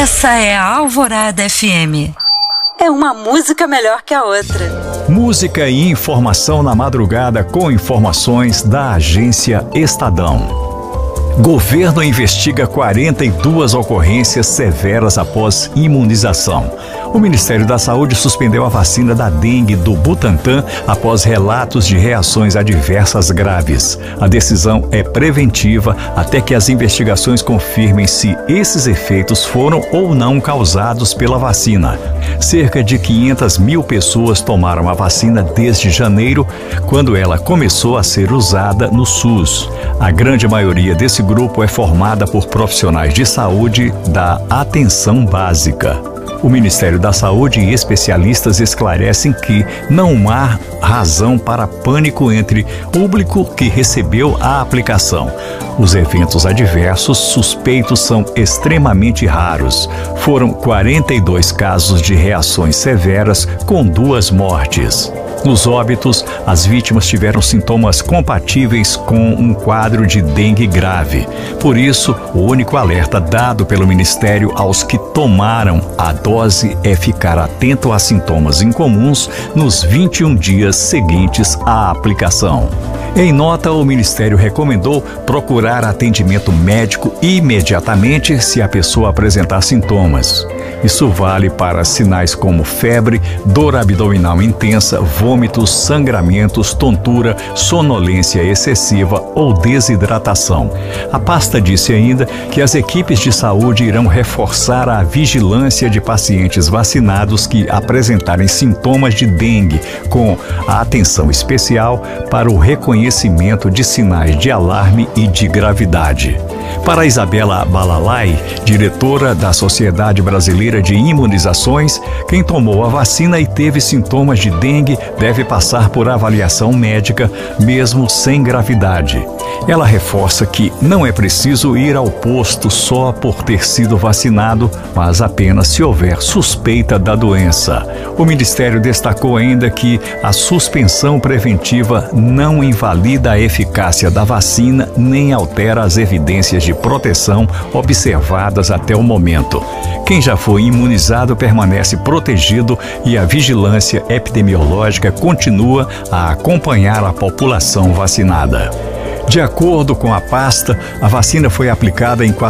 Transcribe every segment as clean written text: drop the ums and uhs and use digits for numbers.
Essa é a Alvorada FM. É uma música melhor que a outra. Música e informação na madrugada com informações da Agência Estadão. Governo investiga 42 ocorrências severas após imunização. O Ministério da Saúde suspendeu a vacina da dengue do Butantan após relatos de reações adversas graves. A decisão é preventiva até que as investigações confirmem se esses efeitos foram ou não causados pela vacina. Cerca de 500 mil pessoas tomaram a vacina desde janeiro, quando ela começou a ser usada no SUS. A grande maioria desse grupo é formada por profissionais de saúde da atenção básica. O Ministério da Saúde e especialistas esclarecem que não há razão para pânico entre público que recebeu a aplicação. Os eventos adversos suspeitos são extremamente raros. Foram 42 casos de reações severas, com 2 mortes. Nos óbitos, as vítimas tiveram sintomas compatíveis com um quadro de dengue grave. Por isso, o único alerta dado pelo Ministério aos que tomaram a dose é ficar atento a sintomas incomuns nos 21 dias seguintes à aplicação. Em nota, o Ministério recomendou procurar atendimento médico imediatamente se a pessoa apresentar sintomas. Isso vale para sinais como febre, dor abdominal intensa, vômitos, sangramentos, tontura, sonolência excessiva ou desidratação. A pasta disse ainda que as equipes de saúde irão reforçar a vigilância de pacientes vacinados que apresentarem sintomas de dengue, com a atenção especial para o reconhecimento de sinais de alarme e de gravidade. Para Isabela Balalai, diretora da Sociedade Brasileira de Imunizações, quem tomou a vacina e teve sintomas de dengue deve passar por avaliação médica, mesmo sem gravidade. Ela reforça que não é preciso ir ao posto só por ter sido vacinado, mas apenas se houver suspeita da doença. O Ministério destacou ainda que a suspensão preventiva não invalida a eficácia da vacina nem altera as evidências de proteção observadas até o momento. Quem já foi imunizado permanece protegido e a vigilância epidemiológica continua a acompanhar a população vacinada. De acordo com a pasta, a vacina foi aplicada em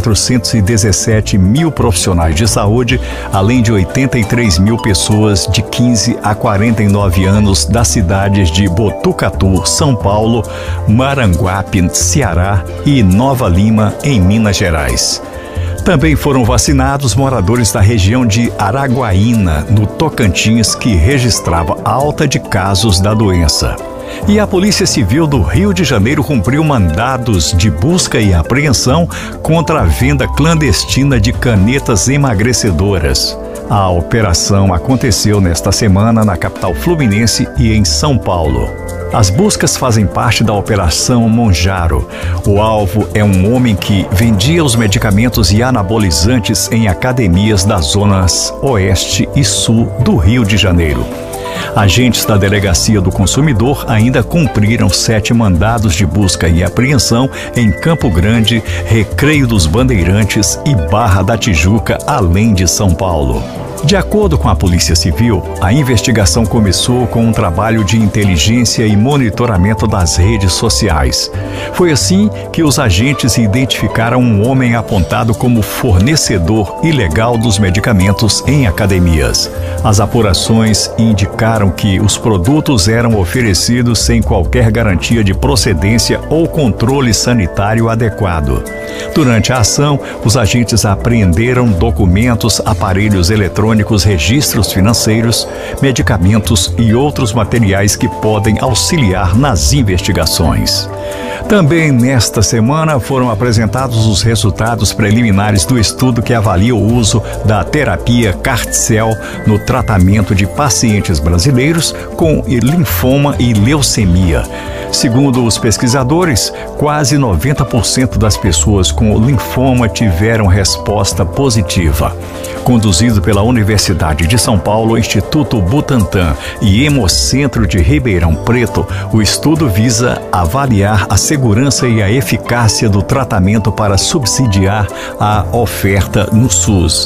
417 mil profissionais de saúde, além de 83 mil pessoas de 15 a 49 anos das cidades de Botucatu, São Paulo, Maranguape, Ceará e Nova Lima, em Minas Gerais. Também foram vacinados moradores da região de Araguaína, no Tocantins, que registrava alta de casos da doença. E a Polícia Civil do Rio de Janeiro cumpriu mandados de busca e apreensão contra a venda clandestina de canetas emagrecedoras. A operação aconteceu nesta semana na capital fluminense e em São Paulo. As buscas fazem parte da Operação Monjaro. O alvo é um homem que vendia os medicamentos e anabolizantes em academias das zonas oeste e sul do Rio de Janeiro. Agentes da Delegacia do Consumidor ainda cumpriram 7 mandados de busca e apreensão em Campo Grande, Recreio dos Bandeirantes e Barra da Tijuca, além de São Paulo. De acordo com a Polícia Civil, a investigação começou com um trabalho de inteligência e monitoramento das redes sociais. Foi assim que os agentes identificaram um homem apontado como fornecedor ilegal dos medicamentos em academias. As apurações indicaram que os produtos eram oferecidos sem qualquer garantia de procedência ou controle sanitário adequado. Durante a ação, os agentes apreenderam documentos, aparelhos eletrônicos, registros financeiros, medicamentos e outros materiais que podem auxiliar nas investigações. Também nesta semana foram apresentados os resultados preliminares do estudo que avalia o uso da terapia CART-cell no tratamento de pacientes brasileiros com linfoma e leucemia. Segundo os pesquisadores, quase 90% das pessoas com linfoma tiveram resposta positiva. Conduzido pela Universidade de São Paulo, Instituto Butantan e Hemocentro de Ribeirão Preto, o estudo visa avaliar a segurança e a eficácia do tratamento para subsidiar a oferta no SUS.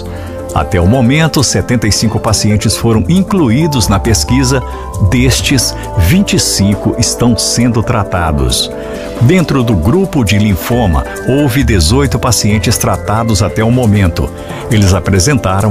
Até o momento, 75 pacientes foram incluídos na pesquisa, destes, 25 estão sendo tratados. Dentro do grupo de linfoma, houve 18 pacientes tratados até o momento. Eles apresentaram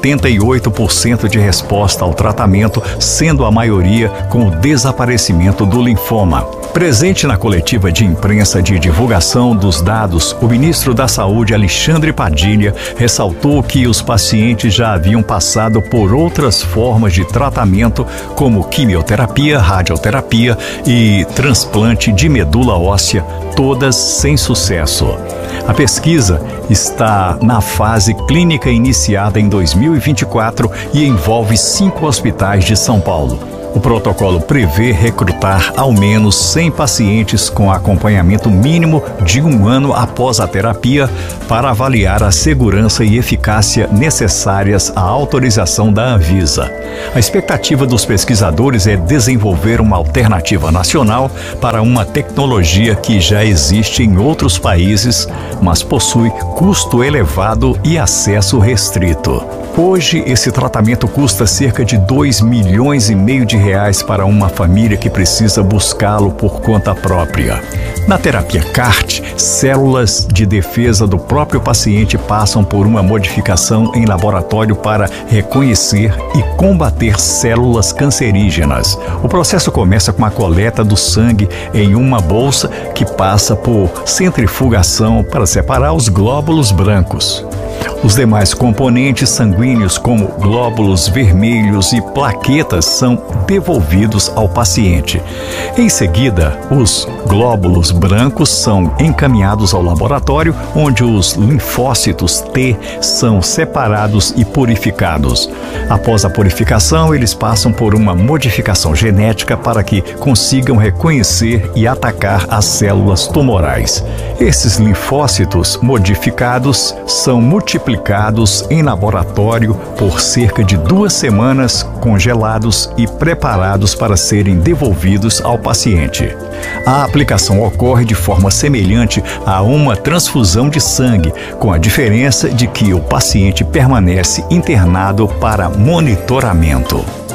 88% de resposta ao tratamento, sendo a maioria com o desaparecimento do linfoma. Presente na coletiva de imprensa de divulgação dos dados, o ministro da Saúde, Alexandre Padilha, ressaltou que os pacientes já haviam passado por outras formas de tratamento, como quimioterapia, radioterapia e transplante de medula óssea, todas sem sucesso. A pesquisa está na fase clínica iniciada em 2024 e envolve 5 hospitais de São Paulo. O protocolo prevê recrutar ao menos 100 pacientes com acompanhamento mínimo de 1 ano após a terapia para avaliar a segurança e eficácia necessárias à autorização da Anvisa. A expectativa dos pesquisadores é desenvolver uma alternativa nacional para uma tecnologia que já existe em outros países, mas possui custo elevado e acesso restrito. Hoje, esse tratamento custa cerca de 2,5 milhões de reais para uma família que precisa buscá-lo por conta própria. Na terapia CAR-T, células de defesa do próprio paciente passam por uma modificação em laboratório para reconhecer e combater células cancerígenas. O processo começa com a coleta do sangue em uma bolsa que passa por centrifugação para separar os glóbulos brancos. Os demais componentes sanguíneos, como glóbulos vermelhos e plaquetas, são devolvidos ao paciente. Em seguida, os glóbulos brancos são encaminhados ao laboratório, onde os linfócitos T são separados e purificados. Após a purificação, eles passam por uma modificação genética para que consigam reconhecer e atacar as células tumorais. Esses linfócitos modificados são multiplicados em laboratório por cerca de 2 semanas, congelados e preparados para serem devolvidos ao paciente. A aplicação ocorre de forma semelhante a uma transfusão de sangue, com a diferença de que o paciente permanece internado para monitoramento.